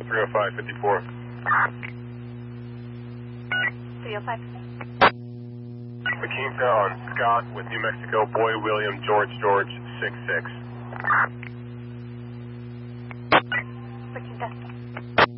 30554. 305. La Quinta on Scott with New Mexico, Boy William George 66. La Quinta.